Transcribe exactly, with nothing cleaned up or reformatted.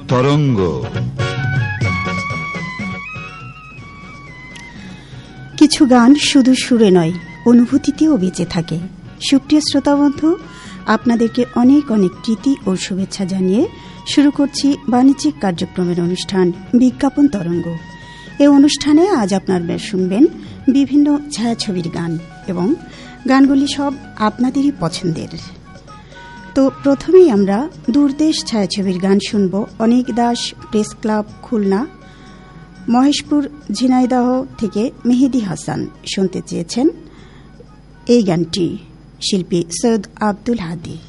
তরঙ্গ। কিছু গান শুধু সুরে নয়, অনুভূতিতেও বেঁচে থাকে। সুপ্রিয় শ্রোতা বন্ধু, আপনাদেরকে অনেক অনেক প্রীতি ও শুভেচ্ছা জানিয়ে শুরু করছি বাণিজ্যিক কার্যক্রমের অনুষ্ঠান বিজ্ঞাপন তরঙ্গ। এই অনুষ্ঠানে আজ আপনারা শুনবেন বিভিন্ন ছায়াছবির গান এবং গানগুলি সব আপনাদেরই পছন্দের। তো প্রথমেই আমরা দূরদেশ ছায়াছবির গান শুনব। অনিক দাস, প্রেস ক্লাব, খুলনা, মহেশপুর, ঝিনাইদহ থেকে মেহেদি হাসান শুনতে চেয়েছেন এই গানটি। শিল্পী সৈয়দ আব্দুল হাদী।